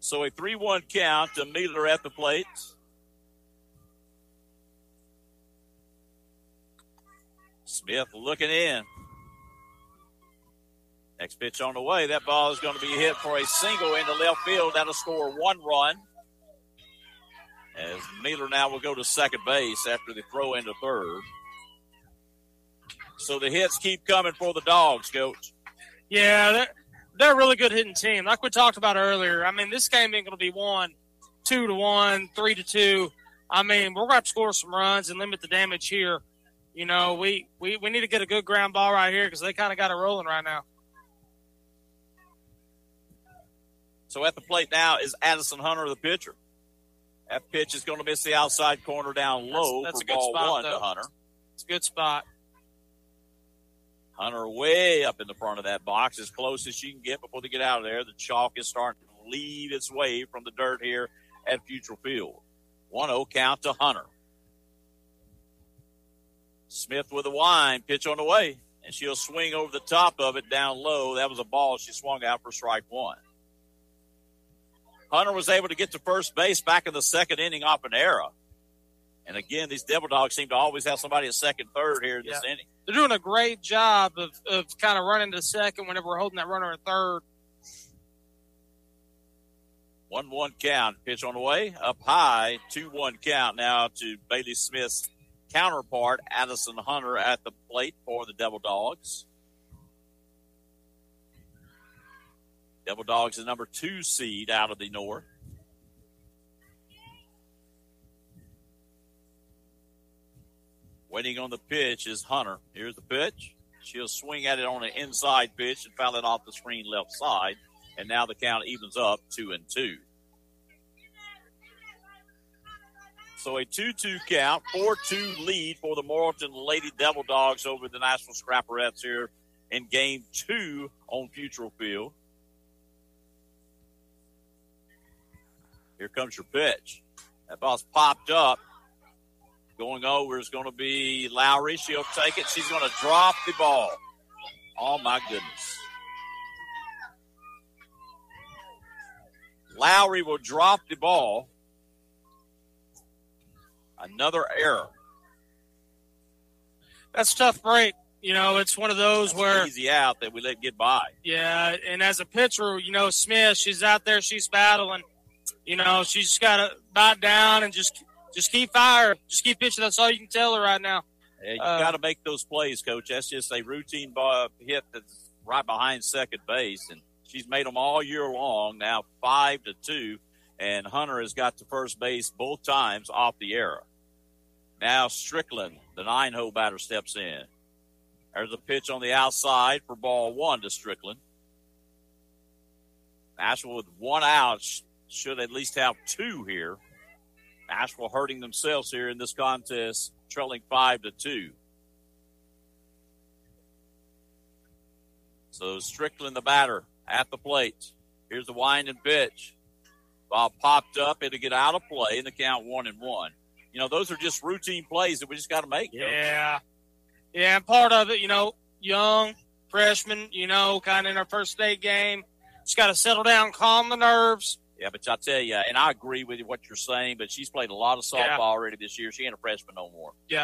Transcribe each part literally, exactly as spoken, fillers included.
So a three one count to Mueller at the plate. Smith looking in. Next pitch on the way. That ball is going to be hit for a single into left field. That'll score one run. As Mueller now will go to second base after the throw into third. So the hits keep coming for the Dogs, Coach. Yeah, they're, they're a really good hitting team. Like we talked about earlier, I mean, this game ain't going to be won two to one, three to two. I mean, we're going to have to score some runs and limit the damage here. You know, we, we, we need to get a good ground ball right here because they kind of got it rolling right now. So at the plate now is Addison Hunter, the pitcher. That pitch is going to miss the outside corner down low that's, that's for a good ball spot, one though. to Hunter. It's a good spot. Hunter way up in the front of that box, as close as she can get before they get out of there. The chalk is starting to leave its way from the dirt here at Futrell Field. one oh count to Hunter. Smith with a wind, pitch on the way, and she'll swing over the top of it down low. That was a ball she swung out for strike one. Hunter was able to get to first base back in the second inning off an error. And again, these Devil Dogs seem to always have somebody at second, third here in this yeah. inning. They're doing a great job of, of kind of running to second whenever we're holding that runner at third. one one count. Pitch on the way. Up high. two one count now to Bailey Smith's counterpart, Addison Hunter, at the plate for the Devil Dogs. Devil Dogs, the number two seed out of the North. Waiting on the pitch is Hunter. Here's the pitch. She'll swing at it on an inside pitch and foul it off the screen left side. And now the count evens up two and two. So a two two count, four two lead for the Morrilton Lady Devil Dogs over the Nashville Scrapperettes here in game two on Futrell Field. Here comes your pitch. That ball's popped up. Going over is going to be Lowry. She'll take it. She's going to drop the ball. Oh, my goodness. Lowry will drop the ball. Another error. That's a tough break. You know, it's one of those That's where. Easy out that we let get by. Yeah, and as a pitcher, you know, Smith, she's out there, she's battling. You know, she's just got to bite down and just just keep fire. Just keep pitching. That's all you can tell her right now. Yeah, you uh, got to make those plays, Coach. That's just a routine ball hit that's right behind second base, and she's made them all year long. Now five to two, and Hunter has got to first base both times off the error. Now Strickland, the nine-hole batter, steps in. There's a pitch on the outside for ball one to Strickland. Nashville with one out should at least have two here. Nashville hurting themselves here in this contest, trailing five to two. So Strickland, the batter, at the plate. Here's the wind and pitch. Ball popped up. It'll get out of play in the count one and one. You know, those are just routine plays that we just got to make. Yeah. Coach. Yeah, and part of it, you know, young, freshman, you know, kind of in our first state game. Just got to settle down, calm the nerves. Yeah, but I tell you, and I agree with what you're saying, but she's played a lot of softball yeah. already this year. She ain't a freshman no more. Yeah.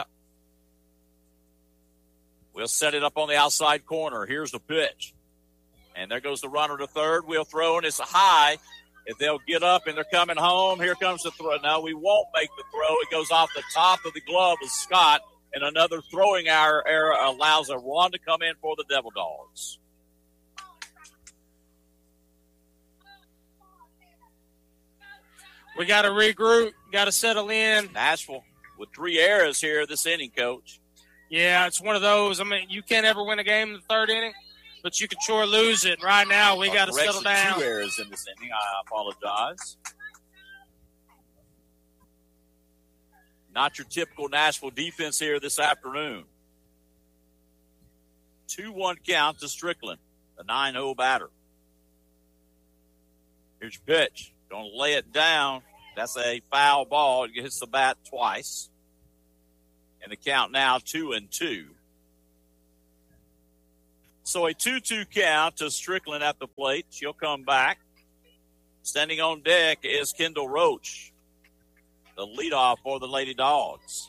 We'll set it up on the outside corner. Here's the pitch. And there goes the runner to third. We'll throw, and it's high. If they'll get up and they're coming home, here comes the throw. No, we won't make the throw. It goes off the top of the glove of Scott, and another throwing error allows a run to come in for the Devil Dogs. We got to regroup, got to settle in. Nashville with three errors here this inning, Coach. Yeah, it's one of those. I mean, you can't ever win a game in the third inning, but you can sure lose it. Right now, we got to settle down. Two errors in this inning. I apologize. Not your typical Nashville defense here this afternoon. two one count to Strickland, the nine-oh batter. Here's your pitch. Going to lay it down. That's a foul ball. It hits the bat twice. And the count now two and two. So a two two count to Strickland at the plate. She'll come back. Standing on deck is Kendall Roach, the leadoff for the Lady Dogs.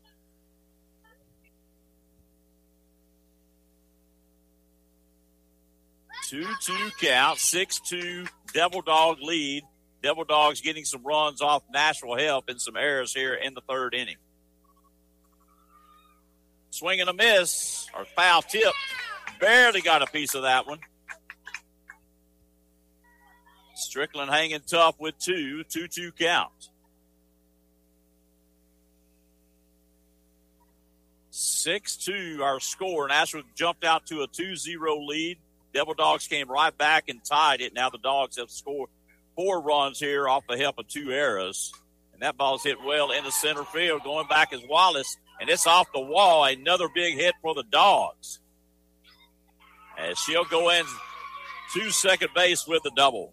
two two count, six two Devil Dog lead. Devil Dogs getting some runs off Nashville help and some errors here in the third inning. Swing and a miss, or foul tip. Barely got a piece of that one. Strickland hanging tough with two, two two count. six two our score. Nashville jumped out to a two zero lead. Devil Dogs came right back and tied it. Now the Dogs have scored four runs here off the help of two errors. And that ball's hit well into center field. Going back is Wallace, and it's off the wall. Another big hit for the Dogs. As she'll go in to second base with a double.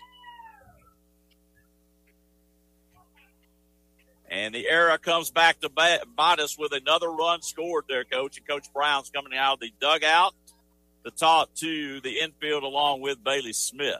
And the error comes back to bite us with another run scored there, Coach. And Coach Brown's coming out of the dugout to talk to the infield along with Bailey Smith.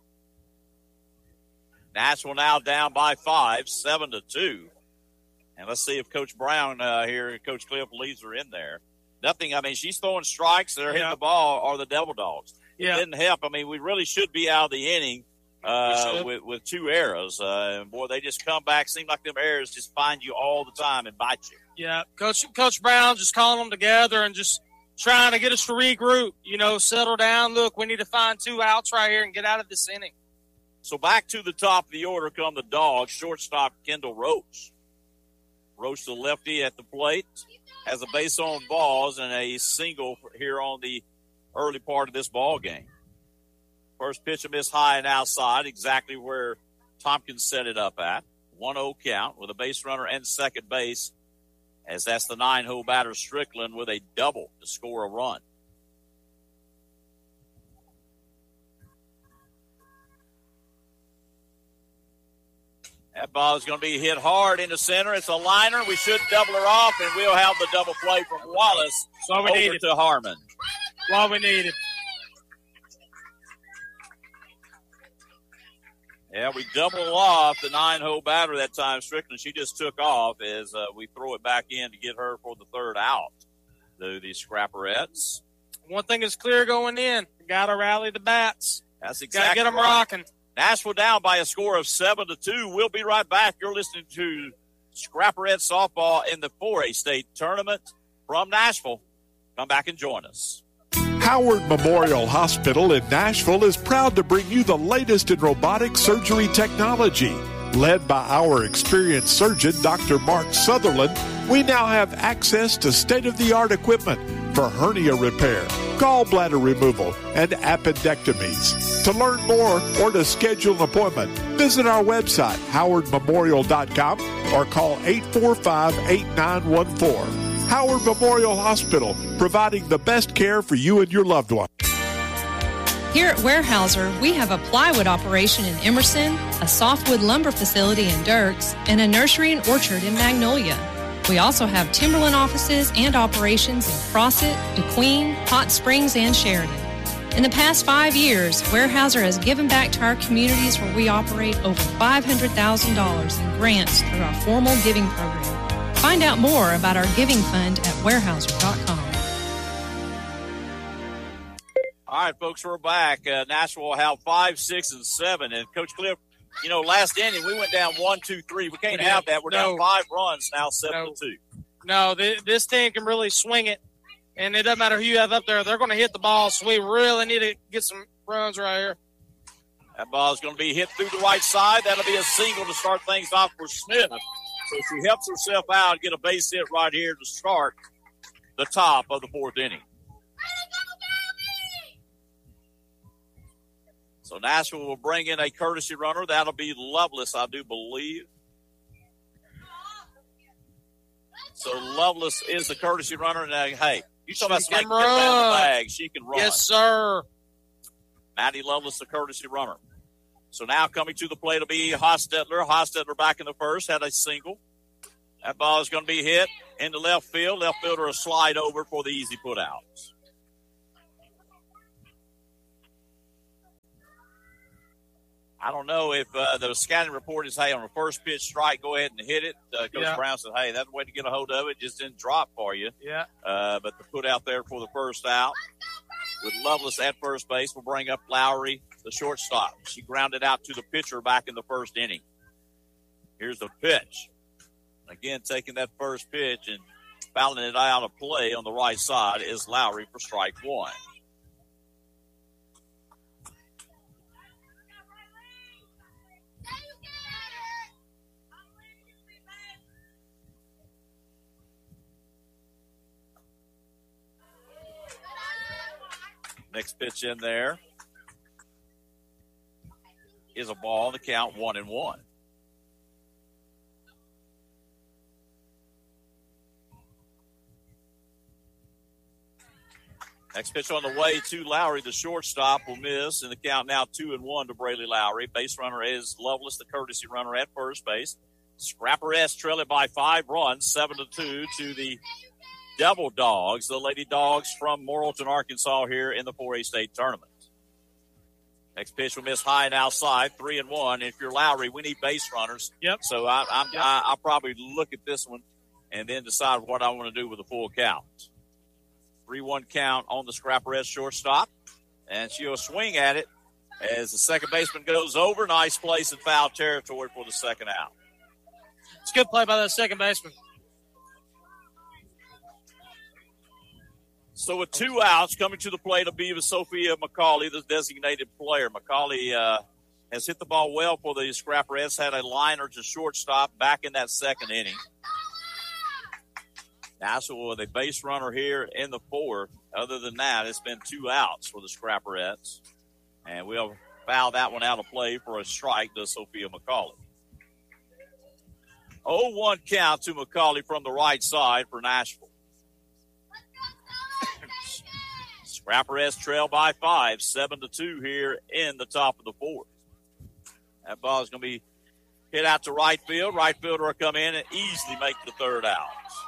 Nashville now down by five, seven to two. And let's see if Coach Brown uh, here, Coach Cliff leaves her in there. Nothing. I mean, she's throwing strikes. They're hitting yeah. the ball, or the Devil Dogs. Yeah. It didn't help. I mean, we really should be out of the inning uh, with, with two errors. Uh, and boy, they just come back. Seem like them errors just find you all the time and bite you. Yeah, Coach Coach Brown just calling them together and just trying to get us to regroup, you know, settle down. Look, we need to find two outs right here and get out of this inning. So back to the top of the order come the Dogs. Shortstop Kendall Roach. Roach, the lefty at the plate, has a base on balls and a single here on the early part of this ball game. First pitch a miss high and outside, exactly where Tompkins set it up at. one oh count with a base runner and second base, as that's the nine-hole batter Strickland with a double to score a run. That ball is going to be hit hard into center. It's a liner. We should double her off, and we'll have the double play from Wallace so we over needed. to Harmon. What we needed. Yeah, we double off the nine-hole batter that time. Strickland, she just took off as uh, we throw it back in to get her for the third out. The, the Scrapperettes. One thing is clear going in. Got to rally the bats. That's Got to exactly get them right. rocking. Nashville down by a score of seven to two. We'll be right back. You're listening to Scrapperette softball in the four A state tournament from Nashville. Come back and join us. Howard Memorial Hospital in Nashville is proud to bring you the latest in robotic surgery technology. Led by our experienced surgeon, Doctor Mark Sutherland, we now have access to state-of-the-art equipment for hernia repair, gallbladder removal, and appendectomies. To learn more or to schedule an appointment, visit our website, howard memorial dot com, or call eight four five, eight nine one four. Howard Memorial Hospital, providing the best care for you and your loved one. Here at Weyerhaeuser, we have a plywood operation in Emerson, a softwood lumber facility in Dirks, and a nursery and orchard in Magnolia. We also have timberland offices and operations in Crossett, DeQueen, Hot Springs, and Sheridan. In the past five years, Weyerhaeuser has given back to our communities where we operate over five hundred thousand dollars in grants through our formal giving program. Find out more about our giving fund at weyerhaeuser dot com. All right, folks, we're back. Uh, Nashville will have five, six, and seven. And Coach Cliff, you know, last inning we went down one, two, three. We can't have that. We're no. down five runs now, seven no. to two. No, th- this team can really swing it, and it doesn't matter who you have up there. They're going to hit the ball, so we really need to get some runs right here. That ball is going to be hit through the right side. That'll be a single to start things off for Smith. So she helps herself out, get a base hit right here to start the top of the fourth inning. So Nashville will bring in a courtesy runner. That'll be Lovelace, I do believe. So Lovelace is the courtesy runner. And, uh, hey, you talk about somebody getting out of the bag. She can run. Yes, sir. Maddie Lovelace, the courtesy runner. So now coming to the plate will be Hostetler. Hostetler back in the first, had a single. That ball is going to be hit into left field. Left fielder will slide over for the easy put out. I don't know if uh, the scouting report is, hey, on the first pitch strike, go ahead and hit it. Uh, Coach Yeah. Brown said, hey, that's the way to get a hold of it. Just didn't drop for you. Yeah. Uh, but the put out there for the first out with Lovelace at first base will bring up Lowry, the shortstop. She grounded out to the pitcher back in the first inning. Here's the pitch. Again, taking that first pitch and fouling it out of play on the right side is Lowry for strike one. Next pitch in there is a ball on the count, one and one. Next pitch on the way to Lowry, the shortstop, will miss, and the count now two and one to Braley Lowry. Base runner is Lovelace, the courtesy runner at first base. Scrapper S trail it by five runs, seven to two to the Devil Dogs, the Lady Dogs from Morrilton, Arkansas, here in the four A state tournament. Next pitch will miss high and outside, three and one. If you're Lowry, we need base runners. Yep. So I, I'm, Yep. I, I'll probably look at this one and then decide what I want to do with the full count. three one count on the Scrapper S shortstop, and she'll swing at it as the second baseman goes over. Nice place in foul territory for the second out. It's a good play by that second baseman. So with two outs, coming to the plate will be Sophia McCauley, the designated player. McCauley uh, has hit the ball well for the Scrapper S, had a liner to shortstop back in that second inning. Nashville with a base runner here in the fourth. Other than that, it's been two outs for the Scrapperettes. And we'll foul that one out of play for a strike to Sophia McCauley. oh one count to McCauley from the right side for Nashville. Scrapperettes trail by five, seven to two here in the top of the fourth. That ball is going to be hit out to right field. Right fielder will come in and easily make the third out.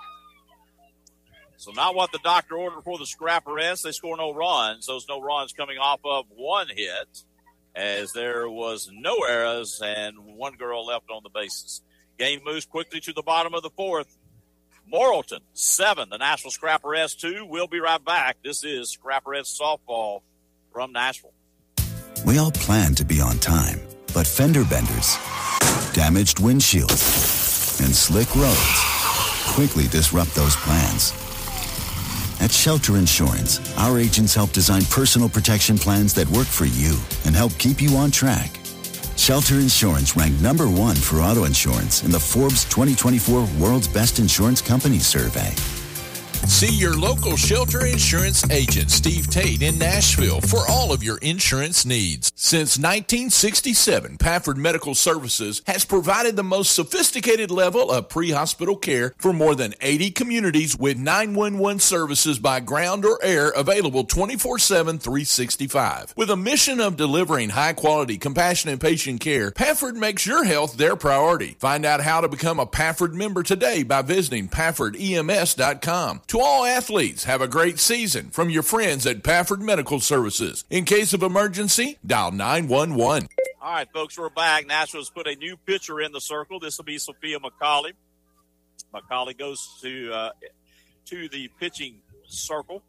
So not what the doctor ordered for the Scrapperettes. They score no runs. Those no runs coming off of one hit, as there was no errors and one girl left on the bases. Game moves quickly to the bottom of the fourth. Morrilton, seven. The Nashville Scrapperettes, two. We'll be right back. This is Scrapperettes softball from Nashville. We all plan to be on time, but fender benders, damaged windshields, and slick roads quickly disrupt those plans. At Shelter Insurance, our agents help design personal protection plans that work for you and help keep you on track. Shelter Insurance ranked number one for auto insurance in the Forbes twenty twenty-four World's Best Insurance Companies survey. See your local Shelter Insurance agent, Steve Tate, in Nashville for all of your insurance needs. Since nineteen sixty-seven, Pafford Medical Services has provided the most sophisticated level of pre-hospital care for more than eighty communities with nine one one services by ground or air available twenty-four seven, three sixty-five. With a mission of delivering high-quality, compassionate patient care, Pafford makes your health their priority. Find out how to become a Pafford member today by visiting Pafford E M S dot com. To all athletes, have a great season from your friends at Pafford Medical Services. In case of emergency, dial nine one one. All right, folks, we're back. Nashville's put a new pitcher in the circle. This will be Sophia McCauley. McCauley goes to uh, to the pitching circle.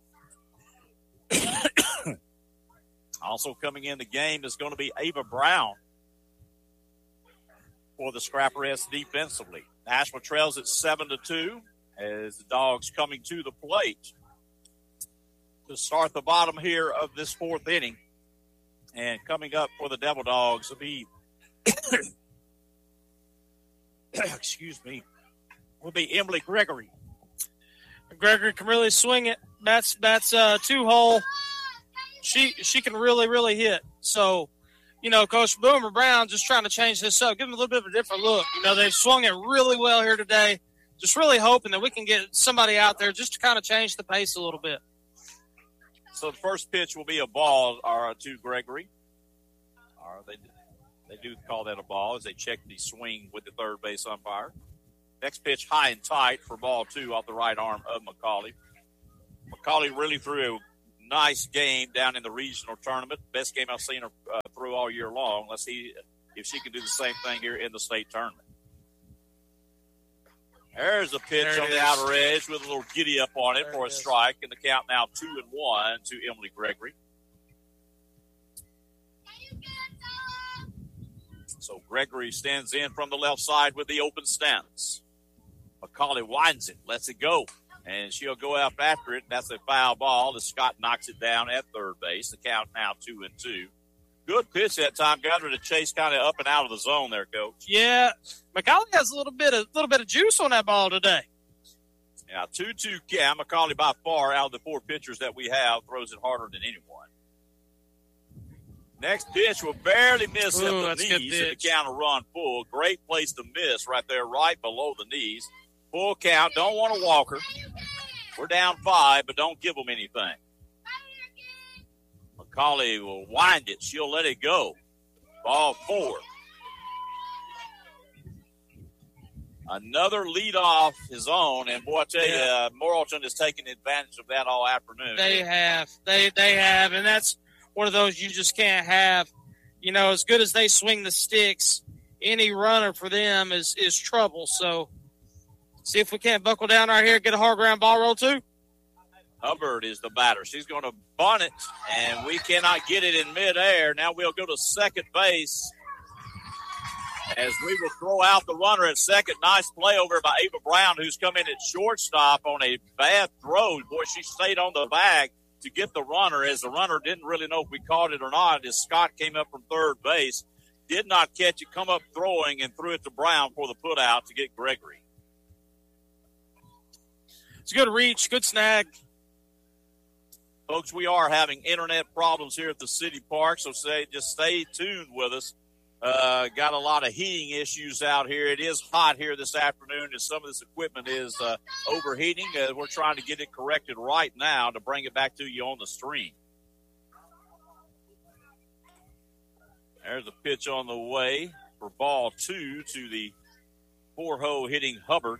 Also coming in the game is going to be Ava Brown for the Scrapperettes defensively. Nashville trails at seven to two. As the Dogs coming to the plate to start the bottom here of this fourth inning. And coming up for the Devil Dogs will be, excuse me, will be Emily Gregory. Gregory can really swing it. That's that's uh, two hole. She she can really really hit. So, you know, Coach Boomer Brown just trying to change this up, give them a little bit of a different look. You know, they've swung it really well here today. Just really hoping that we can get somebody out there just to kind of change the pace a little bit. So the first pitch will be a ball or to Gregory. Or they they do call that a ball as they check the swing with the third base umpire. Next pitch high and tight for ball two off the right arm of McCauley. McCauley really threw a nice game down in the regional tournament. Best game I've seen her uh, through all year long. Let's see if she can do the same thing here in the state tournament. There's a pitch on the outer edge with a little giddy up on it for a strike, and the count now two and one to Emily Gregory. So Gregory stands in from the left side with the open stance. McCauley winds it, lets it go, and she'll go up after it. That's a foul ball as Scott knocks it down at third base. The count now two and two. Good pitch that time. Got her to chase kind of up and out of the zone there, Coach. Yeah, McCauley has a little bit of little bit of juice on that ball today. Yeah, two two count. McCauley by far out of the four pitchers that we have throws it harder than anyone. Next pitch will barely miss Ooh, at the knees and the count will run full. Great place to miss right there, right below the knees. Full count. Don't want to walk her. We're down five, but don't give them anything. McCauley will wind it. She'll let it go. Ball four. Another leadoff his own, and boy, I tell you, uh, Morrilton is taking advantage of that all afternoon. They have. They they have, and that's one of those you just can't have. You know, as good as they swing the sticks, any runner for them is, is trouble. So, see if we can't buckle down right here and get a hard ground ball roll too. Hubbard is the batter. She's going to bunt it, and we cannot get it in midair. Now we'll go to second base as we will throw out the runner at second. Nice play over by Ava Brown, who's come in at shortstop on a bad throw. Boy, she stayed on the bag to get the runner, as the runner didn't really know if we caught it or not, as Scott came up from third base, did not catch it, come up throwing, and threw it to Brown for the put out to get Gregory. It's a good reach, good snag. Folks, we are having internet problems here at the city park, so say just stay tuned with us. Uh, got a lot of heating issues out here. It is hot here this afternoon, and some of this equipment is uh, overheating. Uh, we're trying to get it corrected right now to bring it back to you on the stream. There's a pitch on the way for ball two to the four-hole hitting Hubbard.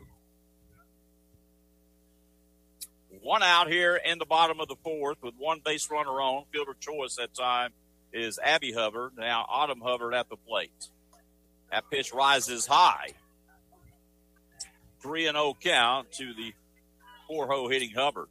One out here in the bottom of the fourth with one base runner on. Fielder choice that time is Abby Hubbard. Now Autumn Hubbard at the plate. That pitch rises high. three and oh count to the four-hole hitting Hubbard.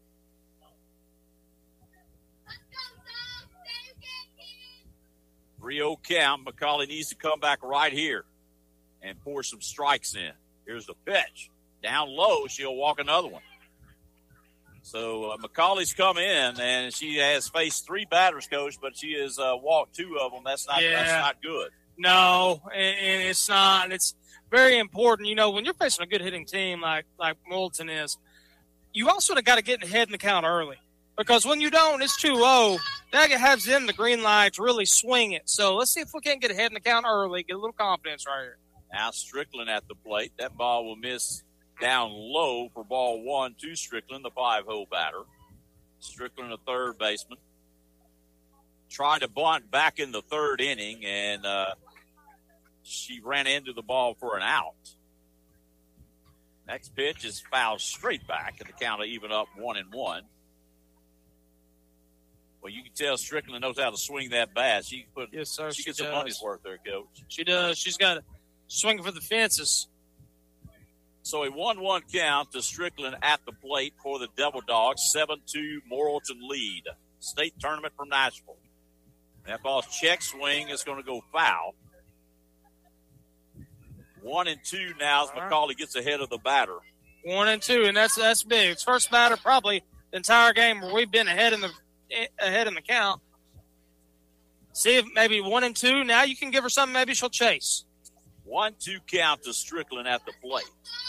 three oh count. McCauley needs to come back right here and pour some strikes in. Here's the pitch. Down low, she'll walk another one. So uh, McCauley's come in, and she has faced three batters, Coach, but she has uh, walked two of them. That's not yeah. that's not good. No, and, and it's not. And it's very important. You know, when you're facing a good hitting team like like Morrilton is, you also got to get ahead in the count early. Because when you don't, it's two oh. That has them the green light to really swing it. So let's see if we can't get ahead in the count early, get a little confidence right here. Now Strickland at the plate. That ball will miss down low for ball one to Strickland, the five-hole batter. Strickland, the third baseman. Tried to bunt back in the third inning, and uh, she ran into the ball for an out. Next pitch is fouled straight back, and the count will even up one and one. Well, you can tell Strickland knows how to swing that bat. She put, yes, sir. She, she gets does. some money's worth there, Coach. She does. She's got to swing for the fences. So a one one count to Strickland at the plate for the Devil Dogs. seven two Morrilton lead. State tournament from Nashville. That ball's check swing is going to go foul. One and two now as McCauley gets ahead of the batter. One and two, and that's that's big. It's first batter probably the entire game where we've been ahead in the ahead in the count. See if maybe one and two. Now you can give her something. Maybe she'll chase. One two count to Strickland at the plate.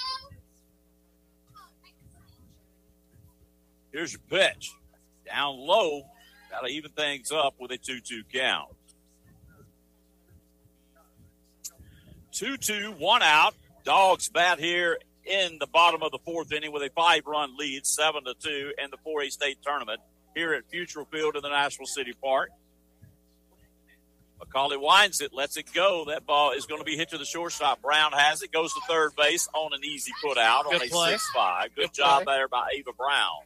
Here's your pitch. Down low. Got to even things up with a two two count. two two, one out. Dogs bat here in the bottom of the fourth inning with a five-run lead, seven to two, in the four A state tournament here at Futrall Field in the Nashville City Park. McCauley winds it, lets it go. That ball is going to be hit to the shortstop. Brown has it, goes to third base on an easy put out on a six five. Good, Good job there by Ava Brown.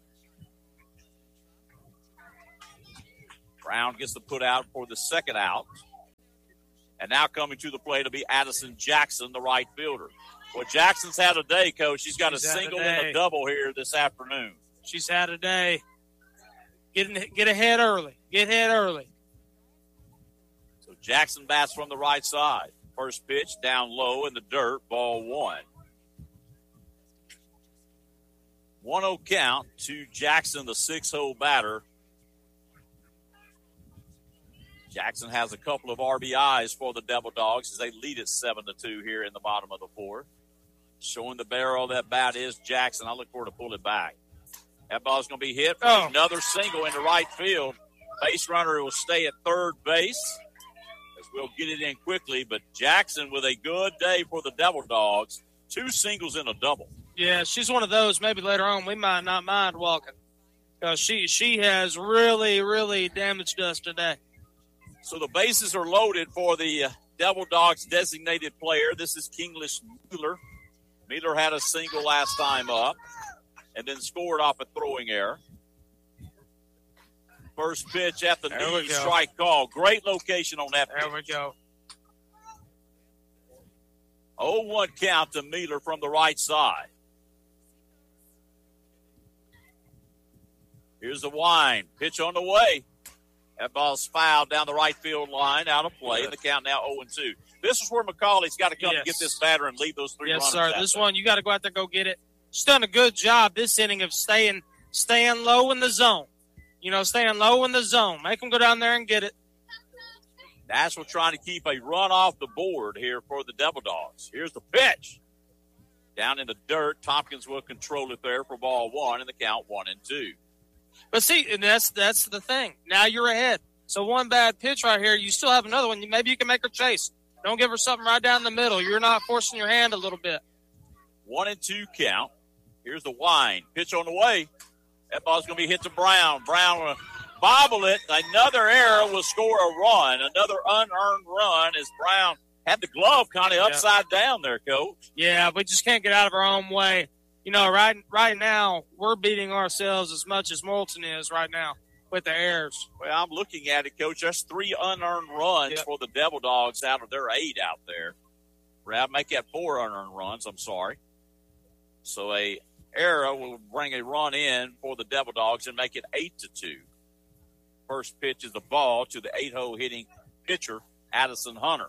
Brown gets the put out for the second out. And now coming to the plate will be Addison Jackson, the right fielder. Well, Jackson's had a day, Coach. She's got She's a single a and a double here this afternoon. She's had a day. Get, get ahead early. Get ahead early. So Jackson bats from the right side. First pitch down low in the dirt, ball one. one oh count to Jackson, the six-hole batter. Jackson has a couple of R B Is for the Devil Dogs as they lead it seven to two here in the bottom of the fourth. Showing the barrel of that bat is Jackson. I look forward to pull it back. That ball's going to be hit for oh. another single into right field. Base runner will stay at third base as we'll get it in quickly. But Jackson with a good day for the Devil Dogs. Two singles and a double. Yeah, she's one of those. Maybe later on we might not mind walking because she, she has really, really damaged us today. So the bases are loaded for the uh, Devil Dogs designated player. This is Kinglish Mueller. Mueller had a single last time up and then scored off a throwing error. First pitch at the knee, strike call. Great location on that pitch. There we go. oh one count to Mueller from the right side. Here's the wind. Pitch on the way. That ball's fouled down the right field line, out of play. The count now oh and two. This is where McCauley's got to come yes. and get this batter and leave those three yes, runners. Yes, sir. out This there. one, you got to go out there and go get it. She's done a good job this inning of staying staying low in the zone. You know, staying low in the zone. Make them go down there and get it. Nashville trying to keep a run off the board here for the Devil Dogs. Here's the pitch. Down in the dirt. Tompkins will control it there for ball one, and the count one and two. But see, and that's that's the thing. Now you're ahead. So one bad pitch right here, you still have another one. Maybe you can make her chase. Don't give her something right down the middle. You're not forcing your hand a little bit. One and two count. Here's the wind. Pitch on the way. That ball's going to be hit to Brown. Brown will bobble it. Another error will score a run. Another unearned run as Brown had the glove kind of upside yeah. down there, Coach. Yeah, we just can't get out of our own way. You know, right right now, we're beating ourselves as much as Moulton is right now with the errors. Well, I'm looking at it, Coach. That's three unearned runs yep. for the Devil Dogs out of their eight out there. I'll make that four unearned runs, I'm sorry. So a error will bring a run in for the Devil Dogs and make it eight to two. First pitch is the ball to the eight-hole hitting pitcher, Addison Hunter.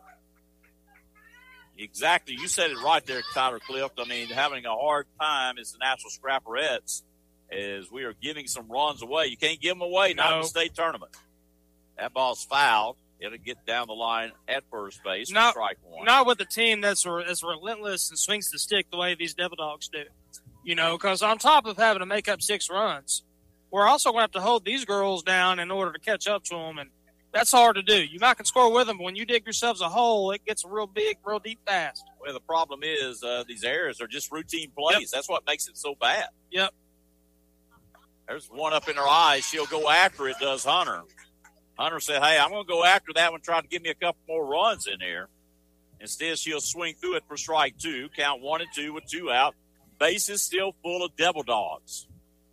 Exactly. You said it right there, Tyler Clift. I mean, having a hard time is the Nashville Scrapperettes as we are giving some runs away. You can't give them away, no. Not in the state tournament. That ball's fouled. It'll get down the line at first base. Not, strike one. Not with a team that's as relentless and swings the stick the way these Devil Dogs do. You know, because on top of having to make up six runs, we're also going to have to hold these girls down in order to catch up to them, and that's hard to do. You might can score with them, but when you dig yourselves a hole, it gets real big, real deep fast. Well, the problem is uh, these errors are just routine plays. Yep. That's what makes it so bad. Yep. There's one up in her eyes. She'll go after it, does Hunter. Hunter said, hey, I'm going to go after that one, try to give me a couple more runs in here. Instead, she'll swing through it for strike two. Count one and two with two out. Bases still full of Devil Dogs.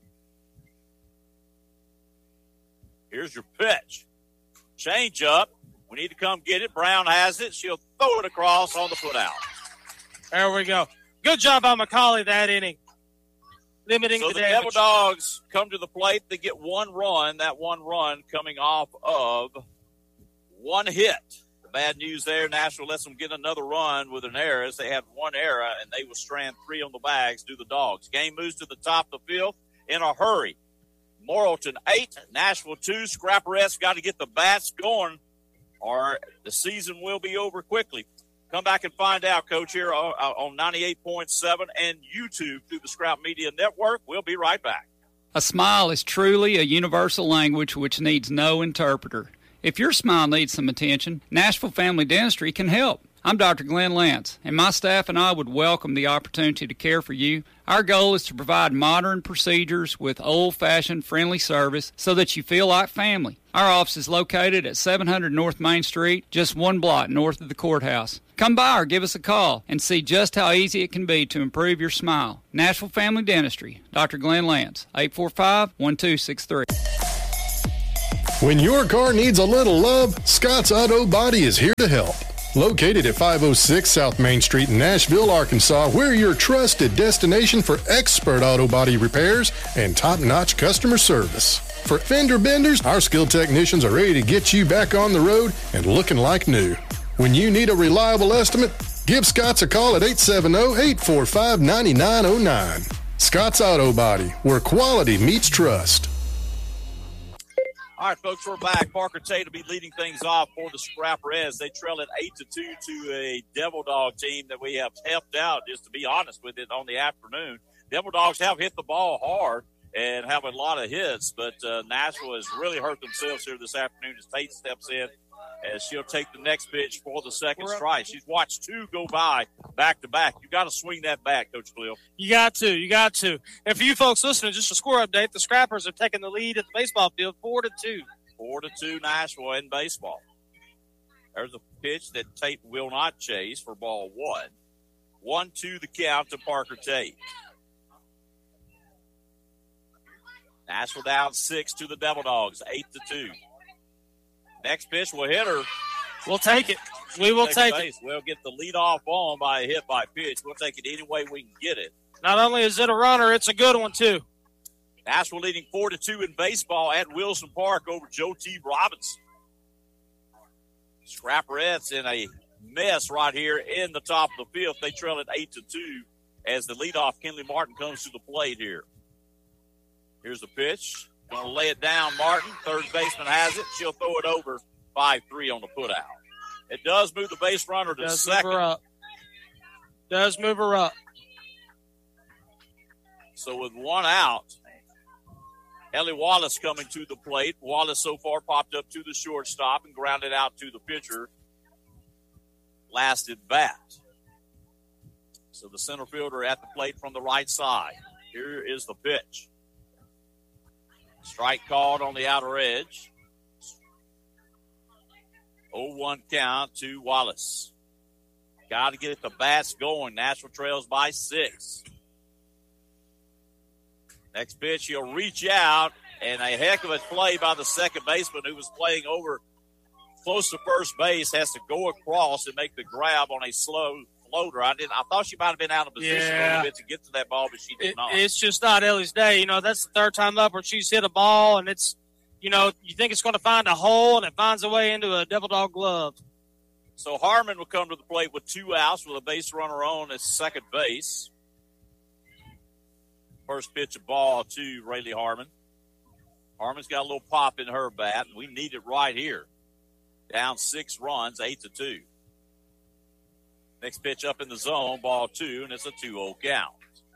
Here's your pitch. Change up. We need to come get it. Brown has it. She'll throw it across on the foot out. There we go. Good job by McCauley that inning. Limiting so the, the damage. Devil Dogs come to the plate. They get one run. That one run coming off of one hit. The bad news there, Nashville lets them get another run with an error as they had one error, and they will strand three on the bags to the Dogs. Game moves to the top of the field in a hurry. Morrilton eight, Nashville two. Scrapperettes got to get the bats going or the season will be over quickly. Come back and find out, Coach, here on ninety-eight point seven and YouTube through the Scrap Media Network. We'll be right back. A smile is truly a universal language which needs no interpreter. If your smile needs some attention, Nashville Family Dentistry can help. I'm Doctor Glenn Lance, and my staff and I would welcome the opportunity to care for you. Our goal is to provide modern procedures with old-fashioned friendly service so that you feel like family. Our office is located at seven hundred North Main Street, just one block north of the courthouse. Come by or give us a call and see just how easy it can be to improve your smile. Nashville Family Dentistry, Doctor Glenn Lance, eight four five, one two six three. When your car needs a little love, Scott's Auto Body is here to help. Located at five oh six South Main Street in Nashville, Arkansas, we're your trusted destination for expert auto body repairs and top-notch customer service. For fender benders, our skilled technicians are ready to get you back on the road and looking like new. When you need a reliable estimate, give Scott's a call at eight seven zero, eight four five, nine nine zero nine. Scott's Auto Body, where quality meets trust. All right, folks, we're back. Parker Tate will be leading things off for the Scrapperettes. They trail at eight to two to a Devil Dog team that we have helped out, just to be honest with it, on the afternoon. Devil Dogs have hit the ball hard and have a lot of hits, but uh, Nashville has really hurt themselves here this afternoon as Tate steps in, as she'll take the next pitch for the second strike. She's watched two go by back-to-back. You got to swing that back, Coach Cliff. You got to. You got to. And for you folks listening, just a score update, the Scrappers have taken the lead at the baseball field four to two. four to two Nashville in baseball. There's a pitch that Tate will not chase for ball one. one two the count to Parker Tate. Nashville down six to the Devil Dogs, eight to two. Next pitch will hit her. We'll take it. We will take it. We'll get the lead off on by a hit by pitch. We'll take it any way we can get it. Not only is it a runner, it's a good one, too. Nashville leading four to two in baseball at Wilson Park over Joe T. Robinson. Scrapperettes in a mess right here in the top of the fifth. They trail at eight to two as the leadoff Kinley Martin comes to the plate here. Here's the pitch. Going to lay it down, Martin. Third baseman has it. She'll throw it over five three on the putout. It does move the base runner to does second. Move her up. Does move her up. So with one out, Ellie Wallace coming to the plate. Wallace so far popped up to the shortstop and grounded out to the pitcher. Last at bat. So the center fielder at the plate from the right side. Here is the pitch. Strike called on the outer edge. oh one count to Wallace. Got to get the bats going. Nashville trails by six. Next pitch, he'll reach out, and a heck of a play by the second baseman who was playing over close to first base, has to go across and make the grab on a slow floater. I didn't. I thought she might have been out of position yeah. a little bit to get to that ball, but she did it, not. It's just not Ellie's day. You know, that's the third time up where she's hit a ball, and it's, you know, you think it's going to find a hole, and it finds a way into a Devil Dog glove. So Harmon will come to the plate with two outs with a base runner on at second base. First pitch of ball to Rayleigh Harmon. Harmon's got a little pop in her bat, and we need it right here. Down six runs, eight to two. Next pitch up in the zone, ball two, and it's a two oh count.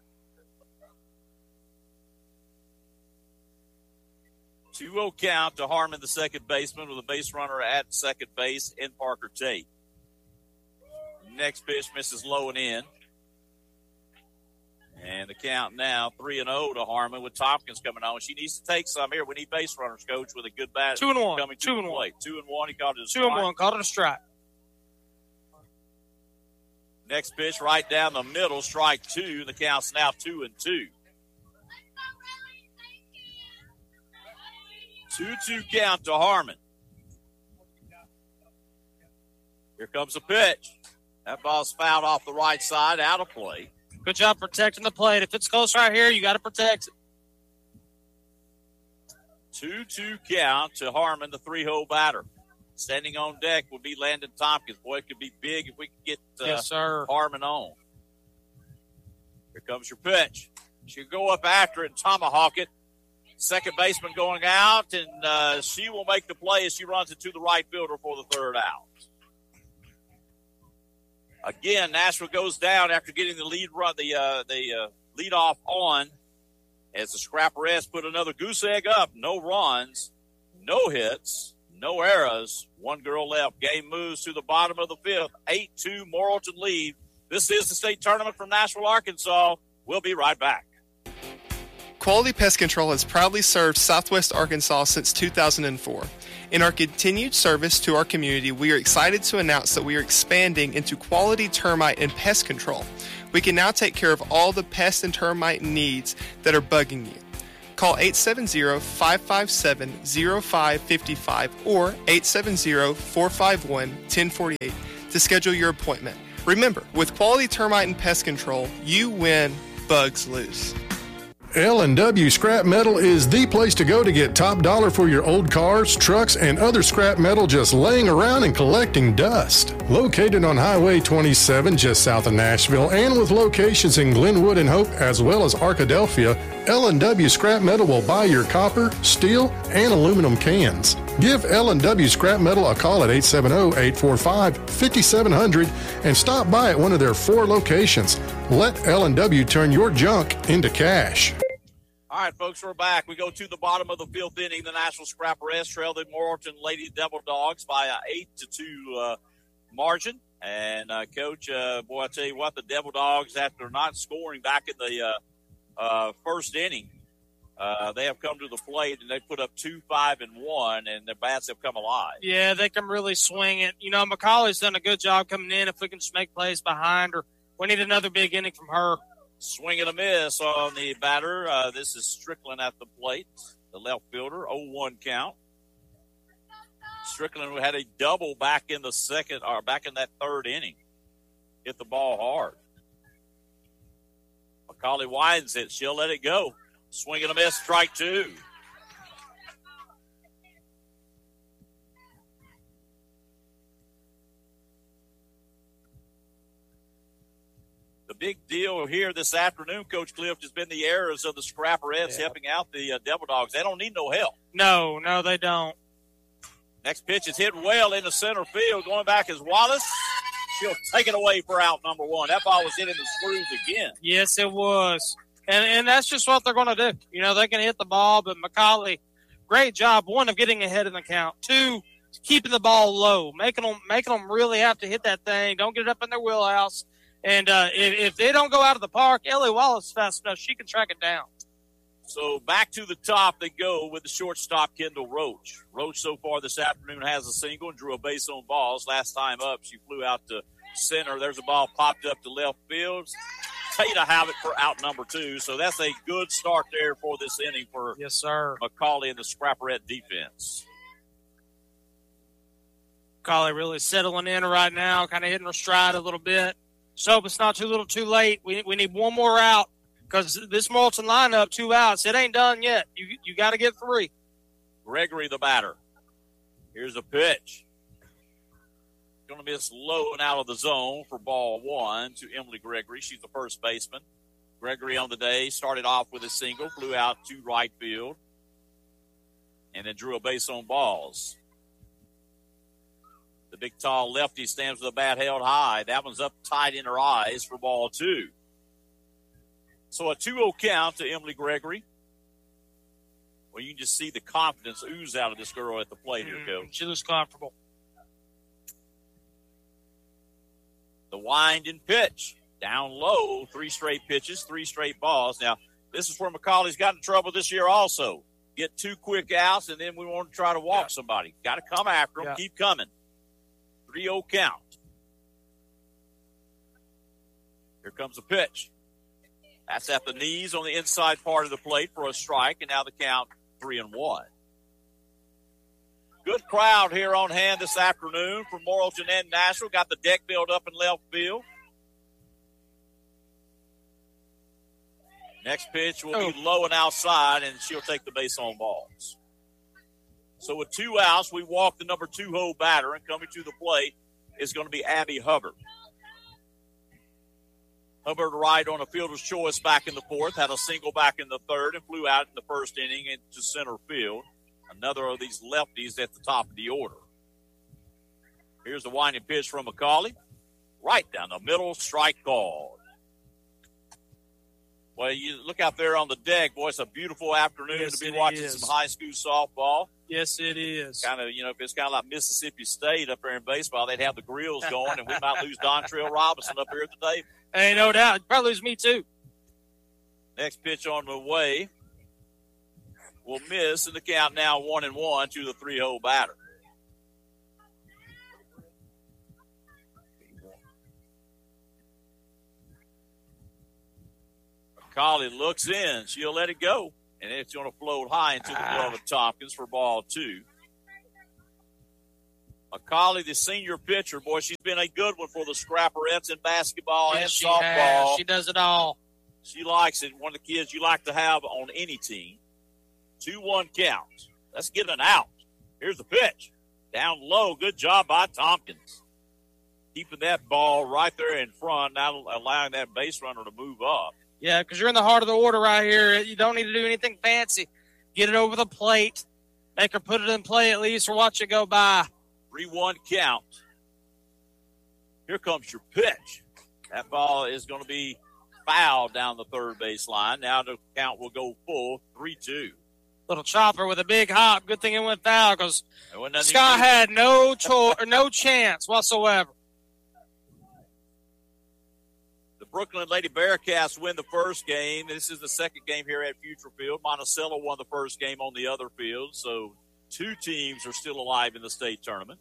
two oh count to Harmon, the second baseman, with a base runner at second base in Parker Tate. Next pitch misses low and in. And the count now three and oh to Harmon with Tompkins coming on. She needs to take some here. We need base runners, Coach, with a good bat. Two and one. Coming to Two the and plate. one. Two and one. He called it a Two strike. and one. Called it a strike. Next pitch right down the middle, strike two. The count's now two and two. two two count to Harmon. Here comes the pitch. That ball's fouled off the right side, out of play. Good job protecting the plate. If it's close right here, you got to protect it. two two count to Harmon, the three-hole batter. Standing on deck will be Landon Tompkins. Boy, it could be big if we could get uh, yes, sir. Harmon on. Here comes your pitch. She'll go up after it and tomahawk it. Second baseman going out, and uh, she will make the play as she runs it to the right fielder for the third out. Again, Nashville goes down after getting the lead run, the uh, the uh, lead off on, as the Scrapperettes put another goose egg up. No runs, no hits, no errors. One girl left. Game moves to the bottom of the fifth. eight two Morrilton lead. This is the state tournament from Nashville, Arkansas. We'll be right back. Quality Pest Control has proudly served Southwest Arkansas since two thousand four. In our continued service to our community, we are excited to announce that we are expanding into quality termite and pest control. We can now take care of all the pest and termite needs that are bugging you. Call eight seven zero, five five seven, zero five five five or eight seven zero, four five one, one zero four eight to schedule your appointment. Remember, with Quality Termite and Pest Control, you win, bugs lose. L and W Scrap Metal is the place to go to get top dollar for your old cars, trucks, and other scrap metal just laying around and collecting dust. Located on Highway twenty-seven just south of Nashville and with locations in Glenwood and Hope as well as Arkadelphia, L and W Scrap Metal will buy your copper, steel, and aluminum cans. Give L and W Scrap Metal a call at eight seven zero, eight four five, five seven zero zero and stop by at one of their four locations. Let L and W turn your junk into cash. All right, folks, we're back. We go to the bottom of the fifth inning. The Nashville Scrapperettes trail the Morrilton Lady Devil Dogs by an eight to two uh, margin. And, uh, Coach, uh, boy, I tell you what, the Devil Dogs, after not scoring back in the uh, uh, first inning, uh, they have come to the plate, and they put up two, five, and one, and their bats have come alive. Yeah, they can really swing it. You know, McCauley's done a good job coming in. If we can just make plays behind her, we need another big inning from her. Swing and a miss on the batter. Uh, this is Strickland at the plate, the left fielder, oh one count. Strickland had a double back in the second, or back in that third inning. Hit the ball hard. McCauley winds it. She'll let it go. Swing and a miss, strike two. The big deal here this afternoon, Coach Clift, has been the errors of the Scrapperettes yeah. helping out the uh, Devil Dogs. They don't need no help. No, no, they don't. Next pitch is hit well into center field. Going back is Wallace. She'll take it away for out number one. That ball was hit in the screws again. Yes, it was. And and that's just what they're going to do. You know, they can hit the ball, but McCauley, great job, one, of getting ahead in the count. Two, keeping the ball low, making them, making them really have to hit that thing. Don't get it up in their wheelhouse. And uh, if, if they don't go out of the park, Ellie Wallace is fast enough. She can track it down. So back to the top they go with the shortstop, Kendall Roach. Roach so far this afternoon has a single and drew a base on balls. Last time up, she flew out to center. There's a ball popped up to left field. Tata have it for out number two. So that's a good start there for this inning for yes, sir. McCauley and the Scrapperette defense. McCauley really settling in right now, kind of hitting her stride a little bit. So it's not too little too late. We we need one more out because this Morrilton lineup, two outs, it ain't done yet. You you got to get three. Gregory, the batter. Here's a pitch. Going to miss low and out of the zone for ball one to Emily Gregory. She's the first baseman. Gregory on the day started off with a single, flew out to right field, and then drew a base on balls. The big, tall lefty stands with a bat held high. That one's up tight in her eyes for ball two. So a two oh count to Emily Gregory. Well, you can just see the confidence ooze out of this girl at the plate mm-hmm. here, Coach. She looks comfortable. The wind and pitch. Down low, three straight pitches, three straight balls. Now, this is where McCauley's got in trouble this year also. Get two quick outs, and then we want to try to walk yeah. somebody. Got to come after them. Yeah. Keep coming. three oh count. Here comes a pitch. That's at the knees on the inside part of the plate for a strike, and now the count three and one. Good crowd here on hand this afternoon from Morrilton and Nashville. Got the deck built up in left field. Next pitch will oh. be low and outside, and she'll take the base on balls. So with two outs, we walk the number two hole batter, and coming to the plate is going to be Abby Hubbard. Hubbard right on a fielder's choice back in the fourth, had a single back in the third, and flew out in the first inning into center field. Another of these lefties at the top of the order. Here's the winding pitch from McCauley. Right down the middle, strike called. Well, you look out there on the deck, boy, it's a beautiful afternoon yes, to be watching is. some high school softball. Yes, it is. Kind of, you know, if it's kind of like Mississippi State up there in baseball, they'd have the grills going, and we might lose Dontrell Robinson up here today. Hey, no doubt. You'd probably lose me, too. Next pitch on the way will miss, and the count now one and one to the three-hole batter. McCauley looks in. She'll let it go, and it's going to float high into the glove of Tompkins for ball two. McCauley, the senior pitcher, boy, she's been a good one for the Scrapperettes in basketball Yes, and she softball. has. She does it all. She likes it. One of the kids you like to have on any team. two one count. Let's get an out. Here's the pitch. Down low. Good job by Tompkins. Keeping that ball right there in front, not allowing that base runner to move up. Yeah, because you're in the heart of the order right here. You don't need to do anything fancy. Get it over the plate. Make her put it in play at least or watch it go by. three one count. Here comes your pitch. That ball is going to be fouled down the third base line. Now the count will go full, three two. Little chopper with a big hop. Good thing it went foul because Scott Scott had no cho- or no chance whatsoever. The Brooklyn Lady Bearcats win the first game. This is the second game here at Future Field. Monticello won the first game on the other field, so two teams are still alive in the state tournament.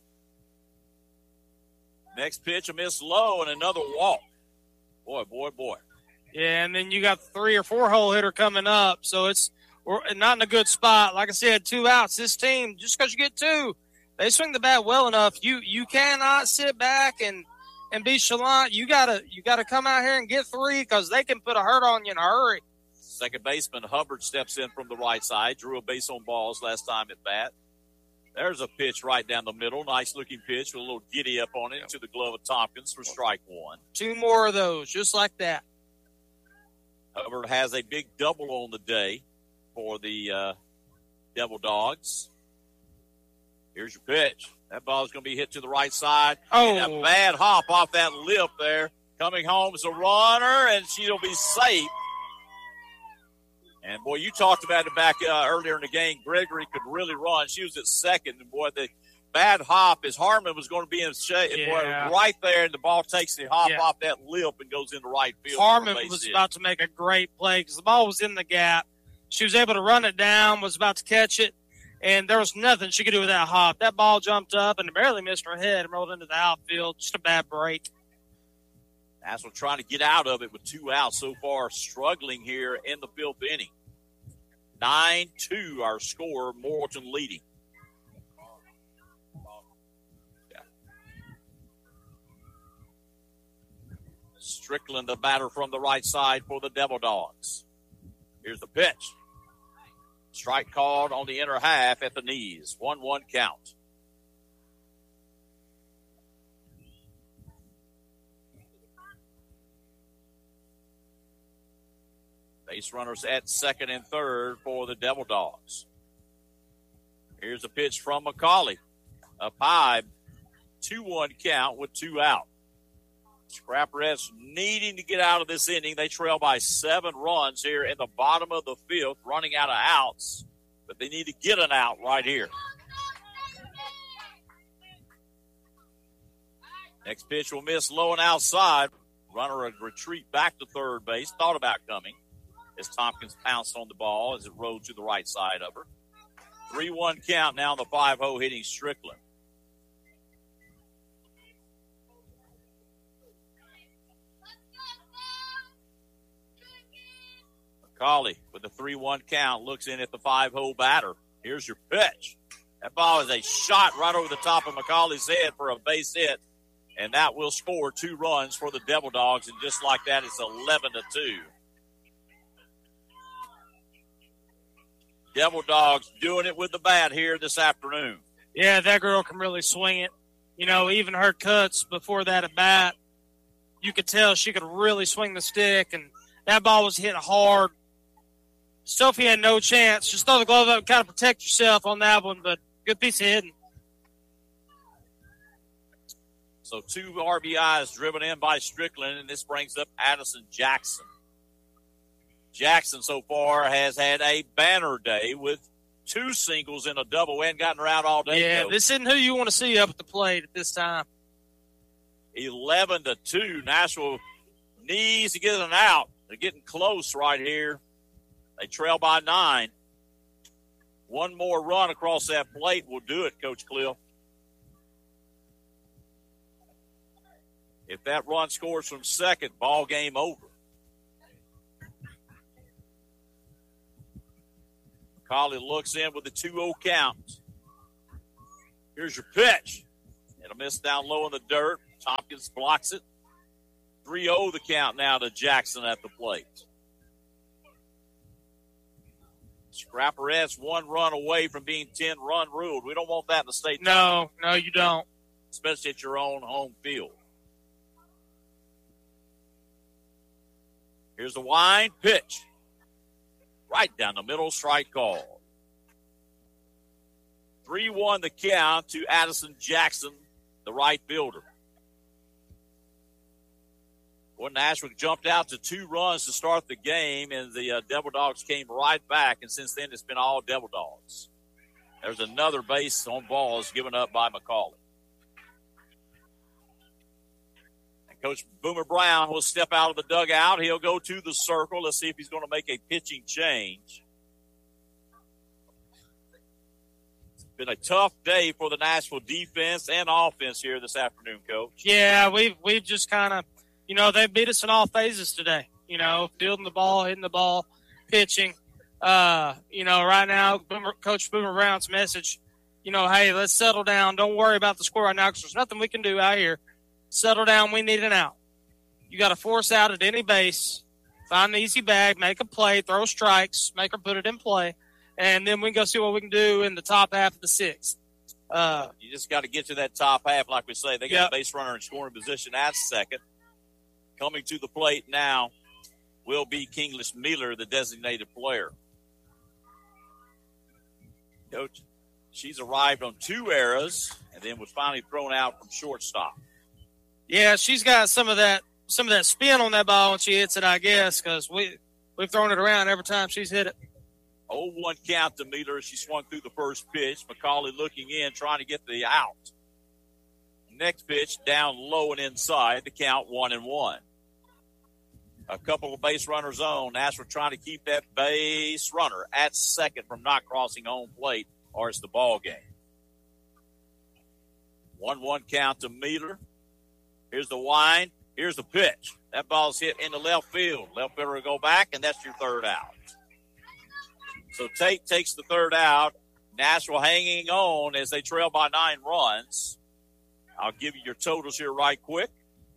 Next pitch, a miss low and another walk. Boy, boy, boy. Yeah, and then you got the three or four hole hitter coming up, so it's we're not in a good spot. Like I said, two outs. This team, just because you get two, they swing the bat well enough. You you cannot sit back and, and be chalant. You gotta you gotta come out here and get three because they can put a hurt on you in a hurry. Second baseman Hubbard steps in from the right side, drew a base on balls last time at bat. There's a pitch right down the middle. Nice looking pitch with a little giddy up on it to the glove of Tompkins for strike one. Two more of those, just like that. Hubbard has a big double on the day for the uh, Devil Dogs. Here's your pitch. That ball is going to be hit to the right side. Oh. And a bad hop off that lip there. Coming home is a runner, and she'll be safe. And, boy, you talked about it back uh, earlier in the game. Gregory could really run. She was at second. And, boy, the bad hop is Harmon was going to be in shape. Yeah. Boy, right there, and the ball takes the hop Yeah. off that lip and goes into right field. Harmon was hit. About to make a great play because the ball was in the gap. She was able to run it down, was about to catch it, and there was nothing she could do with that hop. That ball jumped up and barely missed her head and rolled into the outfield. Just a bad break. National trying to get out of it with two outs so far, struggling here in the fifth inning. nine two our score, Morrilton leading. Yeah. Strickland, the batter from the right side for the Devil Dogs. Here's the pitch. Strike called on the inner half at the knees. one one count. Base runners at second and third for the Devil Dogs. Here's a pitch from McCauley. Up high, two one count with two out. Scrapperettes needing to get out of this inning. They trail by seven runs here in the bottom of the fifth, running out of outs. But they need to get an out right here. Next pitch will miss low and outside. Runner would retreat back to third base. Thought about coming as Tompkins pounced on the ball as it rolled to the right side of her. three one count now in the five oh hitting Strickland. McCauley with the three one count looks in at the five-hole batter. Here's your pitch. That ball is a shot right over the top of McCauley's head for a base hit, and that will score two runs for the Devil Dogs, and just like that, it's eleven to two. Devil Dogs doing it with the bat here this afternoon. Yeah, that girl can really swing it. You know, even her cuts before that at bat, you could tell she could really swing the stick, and that ball was hit hard. Sophie had no chance. Just throw the glove up and kind of protect yourself on that one, but good piece of hitting. So two R B Is driven in by Strickland, and this brings up Addison Jackson. Jackson so far has had a banner day with two singles and a double. We hadn't gotten around all day. Yeah, though. this isn't who you want to see up at the plate at this time. eleven to two. Nashville needs to get an out. They're getting close right here. They trail by nine. One more run across that plate will do it, Coach Cliff. If that run scores from second, ball game over. McCauley looks in with the two oh count. Here's your pitch. And a miss down low in the dirt. Tompkins blocks it. three oh the count now to Jackson at the plate. Scrapperettes one run away from being ten-run ruled. We don't want that in the state. No, no, you don't. Especially at your own home field. Here's the wind pitch. Right down the middle, strike call. three one the count to Addison Jackson, the right fielder. Well, Nashville jumped out to two runs to start the game, and the uh, Devil Dogs came right back, and since then it's been all Devil Dogs. There's another base on balls given up by McCauley. And Coach Boomer Brown will step out of the dugout. He'll go to the circle. Let's see if he's going to make a pitching change. It's been a tough day for the Nashville defense and offense here this afternoon, Coach. Yeah, we've, we've just kind of, you know, they beat us in all phases today. You know, fielding the ball, hitting the ball, pitching. Uh, you know, right now, Boomer, Coach Boomer Brown's message, you know, hey, let's settle down. Don't worry about the score right now because there's nothing we can do out here. Settle down. We need an out. You got to force out at any base, find the easy bag, make a play, throw strikes, make her put it in play, and then we can go see what we can do in the top half of the sixth. Uh, you just got to get to that top half, like we say. They got yep. a base runner in scoring position at second. Coming to the plate now will be Kinglish Miller, the designated player. Coach, she's arrived on two errors and then was finally thrown out from shortstop. Yeah, she's got some of that some of that spin on that ball when she hits it, I guess, because we, we've thrown it around every time she's hit it. oh one count to Miller. She swung through the first pitch. McCauley looking in, trying to get the out. Next pitch down low and inside. The count one and one. A couple of base runners on. Nashville trying to keep that base runner at second from not crossing home plate, or it's the ball game. one one count to Miller. Here's the wind. Here's the pitch. That ball's hit into left field. Left fielder will go back, and that's your third out. So Tate takes the third out. Nashville hanging on as they trail by nine runs. I'll give you your totals here right quick.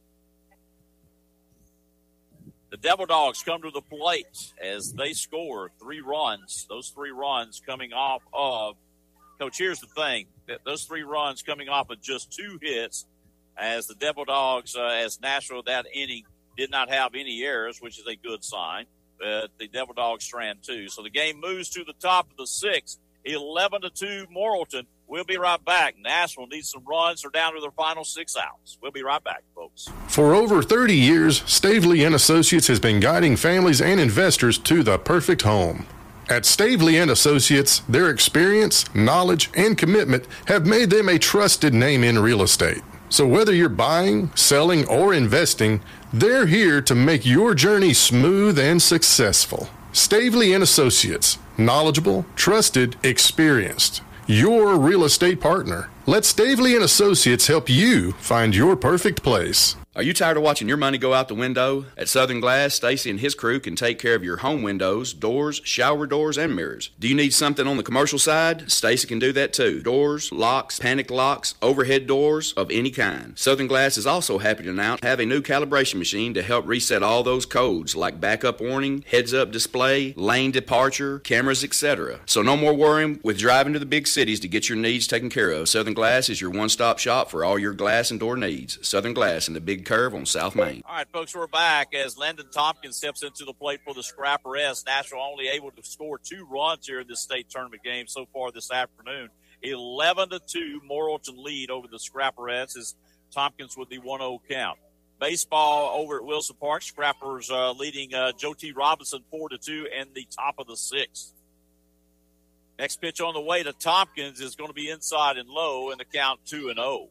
The Devil Dogs come to the plate as they score three runs. Those three runs coming off of, Coach, here's the thing. Those three runs coming off of just two hits as the Devil Dogs, uh, as Nashville that inning did not have any errors, which is a good sign. But the Devil Dogs strand two. So the game moves to the top of the sixth, eleven to two Morrilton. We'll be right back. Nashville needs some runs. They're down to their final six outs. We'll be right back, folks. For over thirty years, Stavely and Associates has been guiding families and investors to the perfect home. At Stavely and Associates, their experience, knowledge, and commitment have made them a trusted name in real estate. So whether you're buying, selling, or investing, they're here to make your journey smooth and successful. Stavely and Associates, knowledgeable, trusted, experienced. Your real estate partner. Let Stavely and Associates help you find your perfect place. Are you tired of watching your money go out the window? At Southern Glass, Stacy and his crew can take care of your home windows, doors, shower doors, and mirrors. Do you need something on the commercial side? Stacy can do that too. Doors, locks, panic locks, overhead doors of any kind. Southern Glass is also happy to announce have a new calibration machine to help reset all those codes like backup warning, heads-up display, lane departure, cameras, et cetera. So no more worrying with driving to the big cities to get your needs taken care of. Southern Glass is your one-stop shop for all your glass and door needs. Southern Glass in the Big Curve on South Main. All right, folks, we're back as Landon Tompkins steps into the plate for the Scrapperettes. Nashville only able to score two runs here in this state tournament game so far this afternoon. eleven to two, Morrilton lead over the Scrapperettes as Tompkins with the one oh count. Baseball over at Wilson Park. Scrappers uh, leading uh, Joe T. Robinson four to two in the top of the sixth. Next pitch on the way to Tompkins is going to be inside and low in the count two and oh.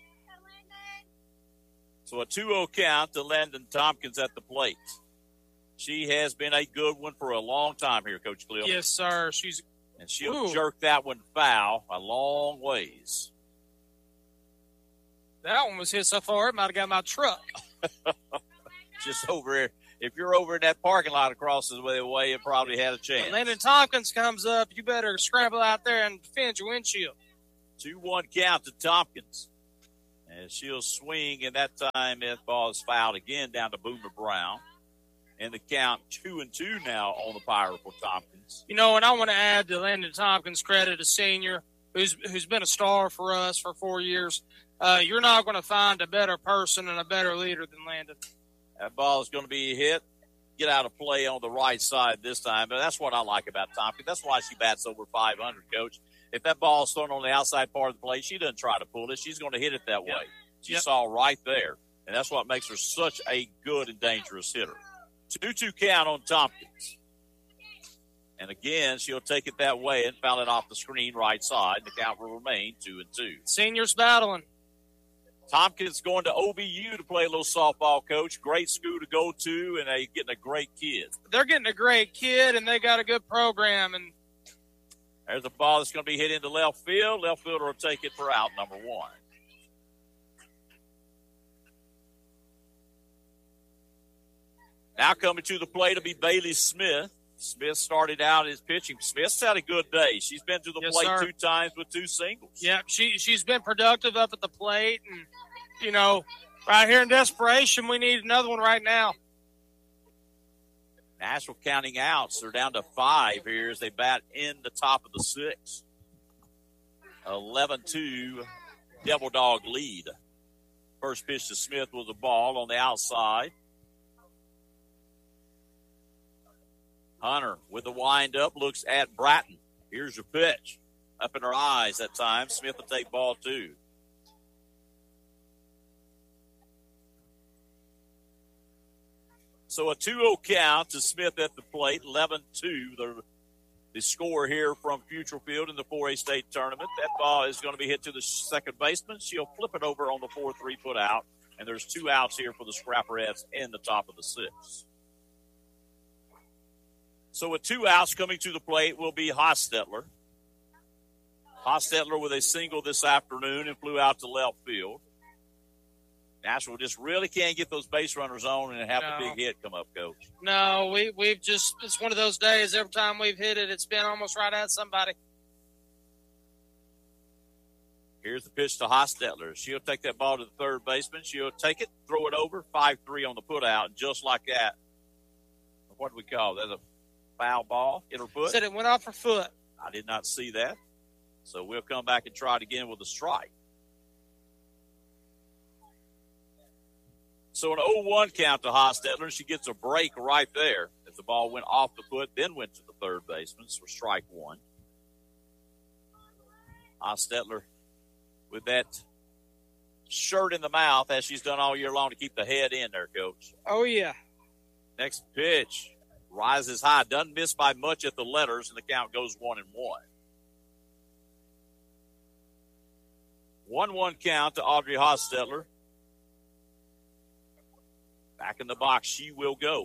So a two oh count to Landon Tompkins at the plate. She has been a good one for a long time here, Coach Cliff. Yes, sir. She's and she'll Ooh. jerk that one foul a long ways. That one was hit so far, it might have got my truck. Just over here. If you're over in that parking lot across the way, it probably had a chance. When Landon Tompkins comes up, you better scramble out there and defend your windshield. two one count to Tompkins. And she'll swing, and that time that ball is fouled again down to Boomer Brown. And the count two and two now on the Pirate for Tompkins. You know, and I want to add to Landon Tompkins' credit, a senior who's who's been a star for us for four years. Uh, you're not going to find a better person and a better leader than Landon. That ball is going to be hit. Get out of play on the right side this time. But that's what I like about Tompkins. That's why she bats over five hundred, Coach. If that ball is thrown on the outside part of the plate, she doesn't try to pull it. She's going to hit it that way. Yep. She Yep. saw right there. And that's what makes her such a good and dangerous hitter. two two count on Tompkins. And again, she'll take it that way and foul it off the screen right side. The count will remain two and two. Seniors battling. Tompkins going to O B U to play a little softball, Coach. Great school to go to, and they getting a great kid. They're getting a great kid, and they got a good program. And there's a ball that's going to be hit into left field. Left fielder will take it for out number one. Now coming to the plate will be Bailey Smith. Smith started out his pitching. Smith's had a good day. She's been to the Yes, plate sir. two times with two singles. yeah, she she's been productive up at the plate, and you know, right here in desperation, we need another one right now. Nashville counting outs. They're down to five here as they bat in the top of the sixth. eleven two Devil Dog lead. First pitch to Smith was a ball on the outside. Hunter with the wind-up looks at Bratton. Here's your pitch. Up in her eyes that time. Smith will take ball two. So a two oh count to Smith at the plate, eleven two, the, the score here from Futrell Field in the four A state tournament. That ball is going to be hit to the second baseman. She'll flip it over on the four three put out, and there's two outs here for the Scrapperettes in the top of the sixth. So with two outs coming to the plate will be Hostetler. Hostetler with a single this afternoon and flew out to left field. Nashville just really can't get those base runners on and have No. the big hit come up, Coach. No, we we've just it's one of those days. Every time we've hit it, it's been almost right at somebody. Here's the pitch to Hostetler. She'll take that ball to the third baseman. She'll take it, throw it over, five three on the put out, and just like that. What do we call that? A foul ball? Hit her foot? Said it went off her foot. I did not see that. So we'll come back and try it again with a strike. So an oh one count to Hostetler. She gets a break right there as the ball went off the foot, then went to the third baseman. So strike one. Hostetler with that shirt in the mouth, as she's done all year long, to keep the head in there, Coach. Oh, yeah. Next pitch rises high, doesn't miss by much at the letters, and the count goes one and one. one one count to Audrey Hostetler. Back in the box, she will go.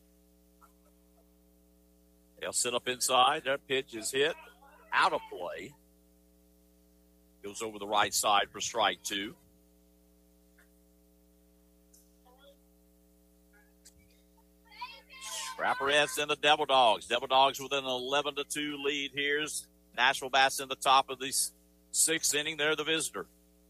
They'll sit up inside. Their pitch is hit out of play. Goes over the right side for strike two. Scrapperettes and the Devil Dogs. Devil Dogs with an eleven to two lead. Here's Nashville bats in the top of the sixth inning. They're the visitor.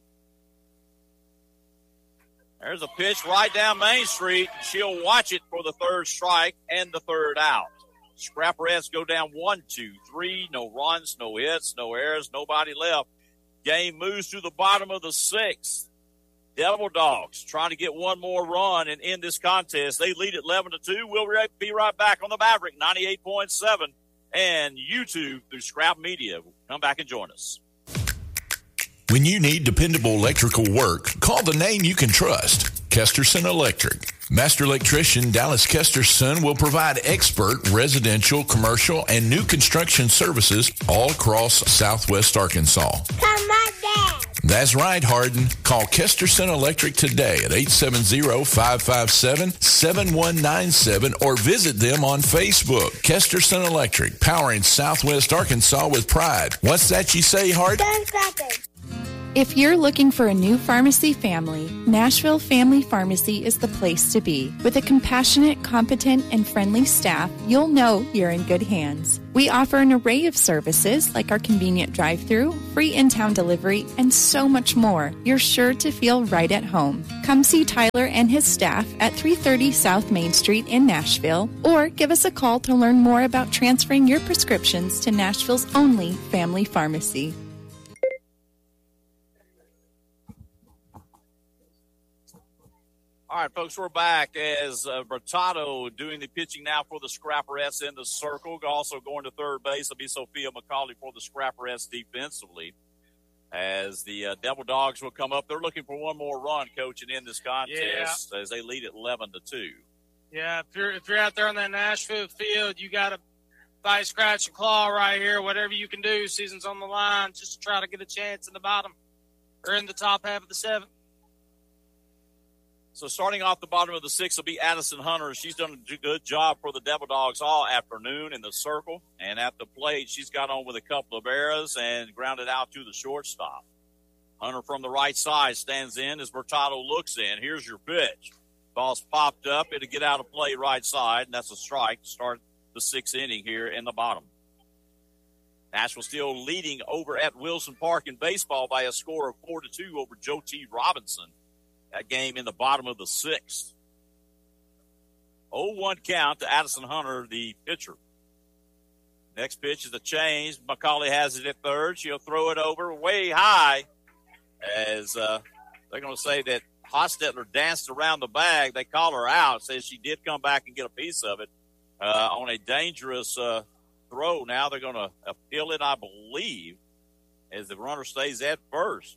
There's a pitch right down Main Street. She'll watch it for the third strike and the third out. Scrapperettes go down one, two, three. No runs, no hits, no errors, nobody left. Game moves to the bottom of the sixth. Devil Dogs trying to get one more run and end this contest. They lead at eleven to two. We'll be right back on the Maverick ninety-eight point seven and YouTube through Scrap Media. Come back and join us. When you need dependable electrical work, call the name you can trust. Kesterson Electric. Master electrician Dallas Kesterson will provide expert residential, commercial, and new construction services all across Southwest Arkansas. Come on, Dad. That's right, Hardin. Call Kesterson Electric today at eight seven zero, five five seven, seven one nine seven or visit them on Facebook. Kesterson Electric, powering Southwest Arkansas with pride. What's that you say, Hardin? Ten seconds. If you're looking for a new pharmacy family, Nashville Family Pharmacy is the place to be. With a compassionate, competent, and friendly staff, you'll know you're in good hands. We offer an array of services like our convenient drive-thru, free in-town delivery, and so much more. You're sure to feel right at home. Come see Tyler and his staff at three thirty South Main Street in Nashville, or give us a call to learn more about transferring your prescriptions to Nashville's only family pharmacy. All right, folks, we're back as uh, Bertado doing the pitching now for the Scrapperettes in the circle. Also going to third base will be Sophia McCauley for the Scrapperettes defensively. As the uh, Devil Dogs will come up, they're looking for one more run, Coach, and end this contest yeah. as they lead at eleven to two. Yeah, if you're if you're out there on that Nashville field, you got to fight, scratch, and claw right here. Whatever you can do, season's on the line, just to try to get a chance in the bottom or in the top half of the seventh. So starting off the bottom of the sixth will be Addison Hunter. She's done a good job for the Devil Dogs all afternoon in the circle. And at the plate, she's got on with a couple of errors and grounded out to the shortstop. Hunter from the right side stands in as Bertado looks in. Here's your pitch. Ball's popped up. It'll get out of play right side, and that's a strike to start the sixth inning here in the bottom. Nashville still leading over at Wilson Park in baseball by a score of four to two over Joe T. Robinson. That game in the bottom of the sixth. oh one count to Addison Hunter, the pitcher. Next pitch is a change. McCauley has it at third. She'll throw it over way high as uh, they're going to say that Hostetler danced around the bag. They call her out. Says she did come back and get a piece of it uh, on a dangerous uh, throw. Now they're going to appeal it, I believe, as the runner stays at first.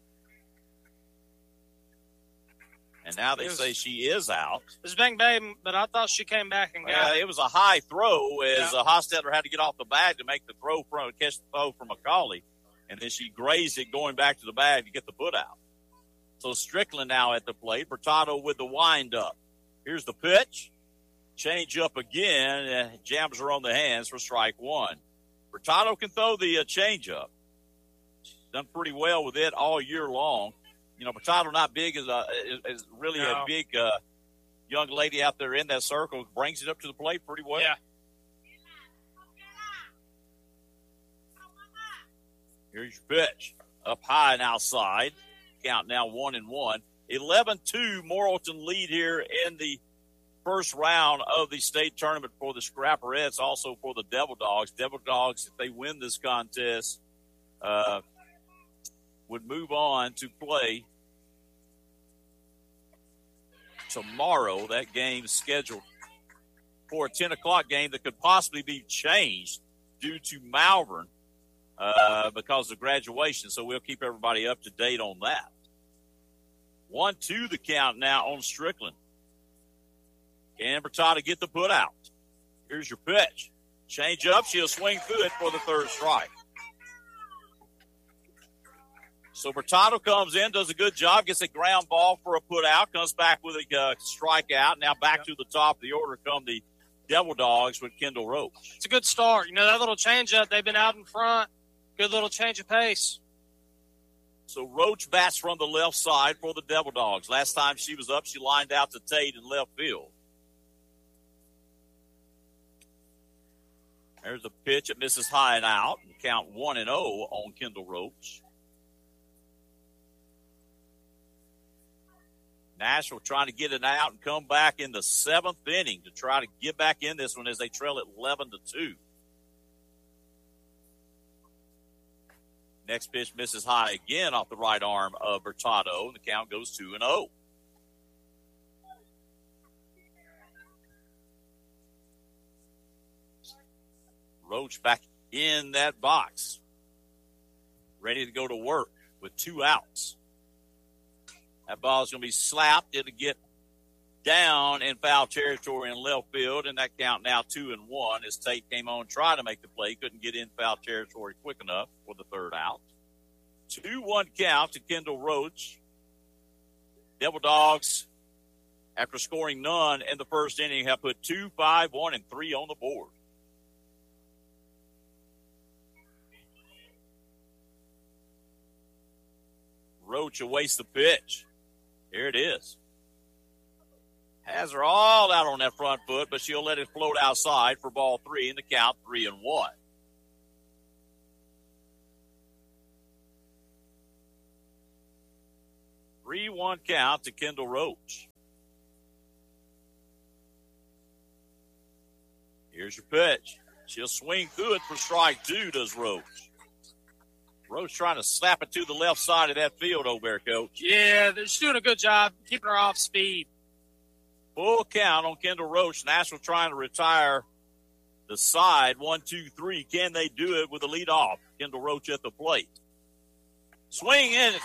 And now they was, say she is out. It was bang bang, but I thought she came back and got uh, it. It was a high throw as yeah. uh, Hostetler had to get off the bag to make the throw from catch the throw from McCauley, and then she grazed it going back to the bag to get the foot out. So Strickland now at the plate. Bertado with the wind up. Here's the pitch. Change up again. Uh, jams her on the hands for strike one. Bertado can throw the uh, change up. She's done pretty well with it all year long. You know, Bertado not big as a is really no. a big uh, young lady out there in that circle. Brings it up to the plate pretty well. Yeah. Here's your pitch. Up high and outside. Count now one and one. eleven two Morrilton lead here in the first round of the state tournament for the Scrapperettes, also for the Devil Dogs. Devil Dogs, if they win this contest, uh, would move on to play tomorrow. That game's scheduled for a ten o'clock game that could possibly be changed due to Malvern uh, because of graduation. So we'll keep everybody up to date on that. one two the count now on Strickland. Can Bertado get the put out? Here's your pitch. Change up. She'll swing through it for the third strike. So Bertado comes in, does a good job, gets a ground ball for a put out, comes back with a uh, strikeout. Now back yep. to the top of the order come the Devil Dogs with Kendall Roach. It's a good start. You know, that little changeup, they've been out in front. Good little change of pace. So Roach bats from the left side for the Devil Dogs. Last time she was up, she lined out to Tate in left field. There's a pitch that misses high and out. And count one and oh on Kendall Roach. Nashville trying to get it out and come back in the seventh inning to try to get back in this one as they trail at eleven to two. Next pitch misses high again off the right arm of Bertado, and the count goes two and oh. Roach back in that box, ready to go to work with two outs. That ball is going to be slapped. It'll get down in foul territory in left field, and that count now two and one as Tate came on, tried to make the play, couldn't get in foul territory quick enough for the third out. two one count to Kendall Roach. Devil Dogs, after scoring none in the first inning, have put two, five, one, and three on the board. Roach awaits the pitch. Here it is. Has her all out on that front foot, but she'll let it float outside for ball three in the count, three and one. three one count to Kendall Roach. Here's your pitch. She'll swing through it for strike two, does Roach. Roach trying to slap it to the left side of that field over there, Coach. Yeah, she's doing a good job keeping her off speed. Full count on Kendall Roach. Nashville trying to retire the side. One, two, three. Can they do it with a lead off? Kendall Roach at the plate. Swing in.